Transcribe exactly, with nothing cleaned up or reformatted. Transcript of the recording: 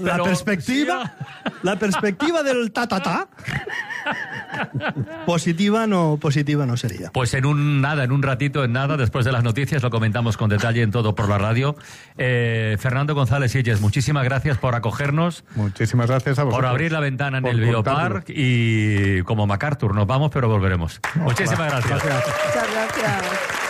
La Pero, perspectiva, sí, la perspectiva del ta ta ta positiva no positiva no sería. Pues en un nada, en un ratito, en nada, después de las noticias, lo comentamos con detalle en Todo por la Radio. Eh, Fernando González Illes, muchísimas gracias por acogernos. Muchísimas gracias a vosotros. Por abrir la ventana en por el contarlo. Biopark y como MacArthur, nos vamos, pero volveremos. Muchísimas gracias. Gracias. Muchas gracias.